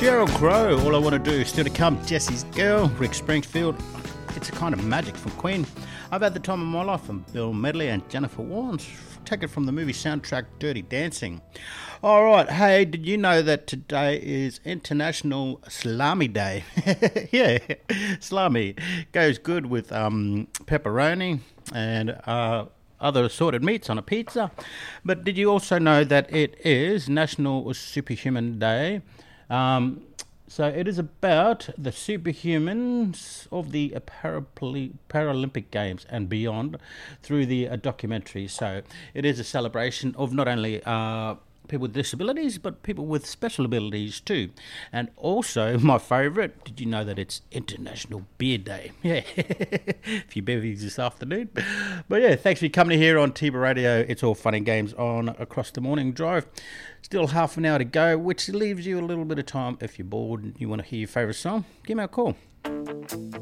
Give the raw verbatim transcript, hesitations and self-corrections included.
Sheryl Crow, All I Want to Do is Still to Come, Jesse's Girl, Rick Springfield, It's a Kind of Magic from Queen, I've Had the Time of My Life from Bill Medley and Jennifer Warnes, taken from the movie soundtrack Dirty Dancing. Alright, hey, did you know that today is International Salami Day? Yeah, salami goes good with um, pepperoni and uh, other assorted meats on a pizza. But did you also know that it is National Superhuman Day? Um, so it is about the superhumans of the Paralympic Games and beyond through the uh, documentary. So it is a celebration of not only uh, people with disabilities, but people with special abilities too. And also, my favourite, did you know that it's International Beer Day? Yeah, a few bevies this afternoon. But yeah, thanks for coming here on T B Radio. It's all fun and games on Across the Morning Drive. Still half an hour to go, which leaves you a little bit of time if you're bored and you want to hear your favourite song. Give me a call.